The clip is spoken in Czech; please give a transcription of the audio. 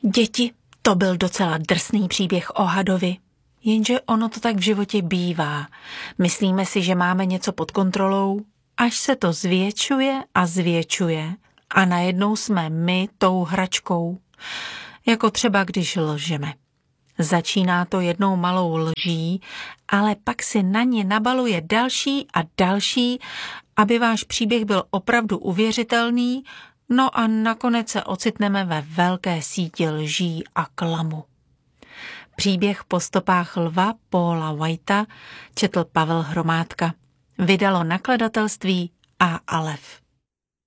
Děti, to byl docela drsný příběh o hadovi. Jenže ono to tak v životě bývá. Myslíme si, že máme něco pod kontrolou, až se to zvětšuje a zvětšuje a najednou jsme my tou hračkou. Jako třeba když lžeme. Začíná to jednou malou lží, ale pak si na ně nabaluje další a další, aby váš příběh byl opravdu uvěřitelný, no a nakonec se ocitneme ve velké síti lží a klamu. Příběh po stopách lva Paula Whitea četl Pavel Hromádka. Vydalo nakladatelství A. Alev.